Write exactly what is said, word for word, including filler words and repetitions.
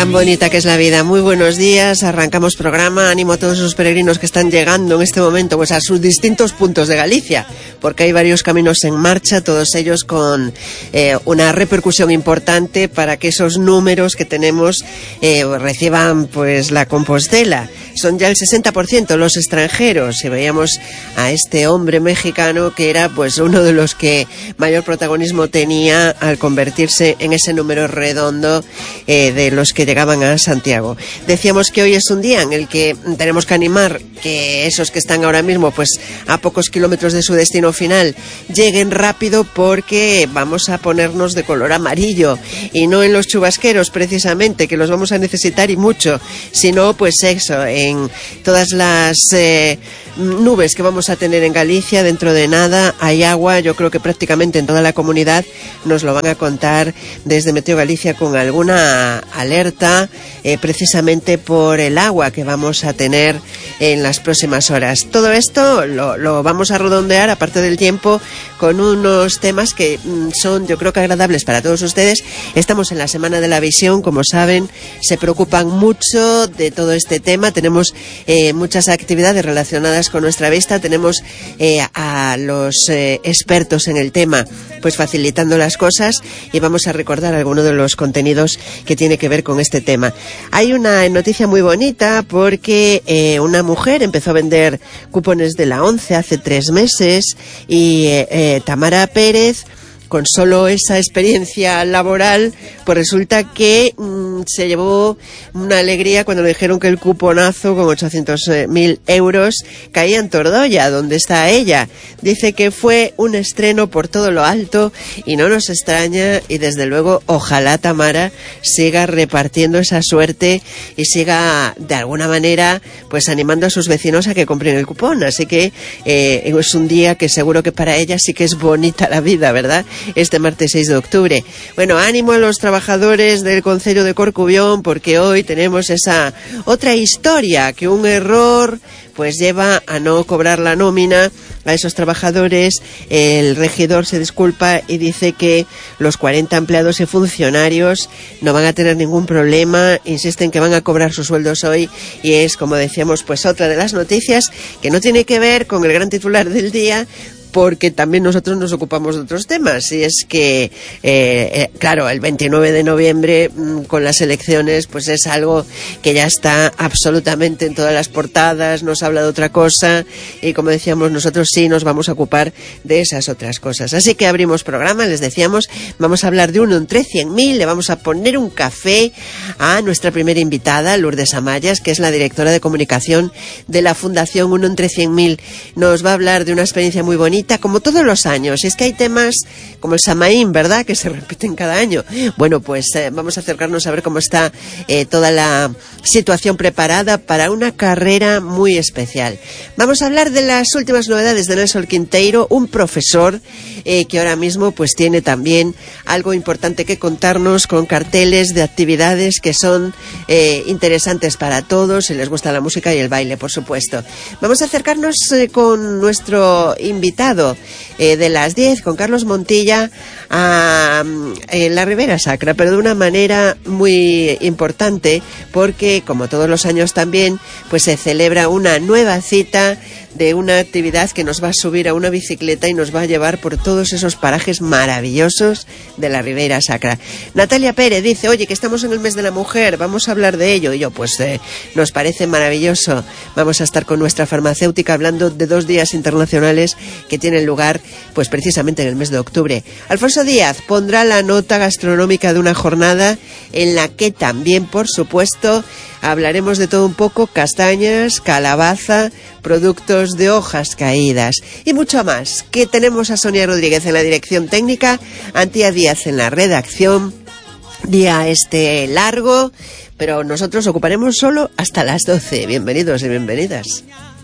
Tan bonita que es la vida. Muy buenos días, arrancamos programa. Ánimo a todos esos peregrinos que están llegando en este momento pues a sus distintos puntos de Galicia, porque hay varios caminos en marcha, todos ellos con eh, una repercusión importante para que esos números que tenemos eh, reciban pues la Compostela. Son ya el sesenta por ciento los extranjeros, y veíamos a este hombre mexicano que era pues uno de los que mayor protagonismo tenía al convertirse en ese número redondo eh, de los que llegaban a Santiago. Decíamos que hoy es un día en el que tenemos que animar que esos que están ahora mismo pues a pocos kilómetros de su destino final lleguen rápido, porque vamos a ponernos de color amarillo, y no en los chubasqueros precisamente, que los vamos a necesitar y mucho, sino pues eso, en todas las eh, nubes que vamos a tener en Galicia. Dentro de nada hay agua, yo creo que prácticamente en toda la comunidad. Nos lo van a contar desde Meteo Galicia con alguna alerta eh, precisamente por el agua que vamos a tener en las próximas horas. Todo esto lo, lo vamos a redondear, aparte del tiempo, con unos temas que mm, son, yo creo que agradables para todos ustedes. Estamos en la Semana de la Visión, como saben, se preocupan mucho de todo este tema. Tenemos eh, muchas actividades relacionadas con nuestra vista. Tenemos eh, a los eh, expertos en el tema pues facilitando las cosas, y vamos a recordar algunos de los contenidos que tiene que ver con este tema. Hay una noticia muy bonita, porque eh, una mujer empezó a vender cupones de la ONCE hace tres meses, y eh, eh, Tamara Pérez, con solo esa experiencia laboral, pues resulta que mmm, se llevó una alegría cuando le dijeron que el cuponazo con ochocientos mil euros caía en Tordoya, donde está ella. Dice que fue un estreno por todo lo alto y no nos extraña, y desde luego ojalá Tamara siga repartiendo esa suerte y siga de alguna manera pues animando a sus vecinos a que compren el cupón. Así que eh, es un día que seguro que para ella sí que es bonita la vida, ¿verdad? Este martes seis de octubre. Bueno, ánimo a los trabajadores del Concello de Corcubión, porque hoy tenemos esa otra historia, que un error pues lleva a no cobrar la nómina a esos trabajadores. El regidor se disculpa y dice que los cuarenta empleados y funcionarios no van a tener ningún problema. Insisten que van a cobrar sus sueldos hoy, y es, como decíamos, pues otra de las noticias que no tiene que ver con el gran titular del día, porque también nosotros nos ocupamos de otros temas. Y es que, eh, eh, claro, el veintinueve de noviembre mmm, con las elecciones, pues es algo que ya está absolutamente en todas las portadas, nos habla de otra cosa, y como decíamos, nosotros sí nos vamos a ocupar de esas otras cosas. Así que abrimos programa, les decíamos, vamos a hablar de uno entre cien mil, le vamos a poner un café a nuestra primera invitada, Lourdes Amayas, que es la directora de comunicación de la Fundación uno entre cien mil. Nos va a hablar de una experiencia muy bonita, como todos los años. Y es que hay temas como el Samaín, ¿verdad?, que se repiten cada año. Bueno, pues eh, vamos a acercarnos a ver cómo está eh, toda la situación preparada para una carrera muy especial. Vamos a hablar de las últimas novedades de Nelson Quinteiro, un profesor eh, que ahora mismo pues tiene también algo importante que contarnos, con carteles de actividades que son eh, interesantes para todos, si les gusta la música y el baile, por supuesto. Vamos a acercarnos eh, con nuestro invitado Eh, de las diez, con Carlos Montilla, a eh, la Ribera Sacra, pero de una manera muy importante, porque como todos los años también pues se celebra una nueva cita de una actividad que nos va a subir a una bicicleta y nos va a llevar por todos esos parajes maravillosos de la Ribera Sacra. Natalia Pérez dice, oye, que estamos en el mes de la mujer, vamos a hablar de ello. Y yo, pues eh, nos parece maravilloso. Vamos a estar con nuestra farmacéutica hablando de dos días internacionales que tienen lugar pues precisamente en el mes de octubre. Alfonso Díaz pondrá la nota gastronómica de una jornada en la que también, por supuesto, hablaremos de todo un poco: castañas, calabaza, productos de hojas caídas y mucho más. Que tenemos a Sonia Rodríguez en la dirección técnica, Antía Díaz en la redacción. Día este largo, pero nosotros ocuparemos solo hasta las doce. Bienvenidos y bienvenidas.